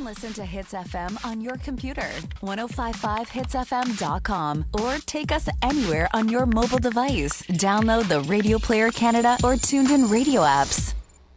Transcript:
listen to Hits FM on your computer, 1055hitsfm.com, or take us anywhere on your mobile device. Download the Radio Player Canada or Tuned In radio apps.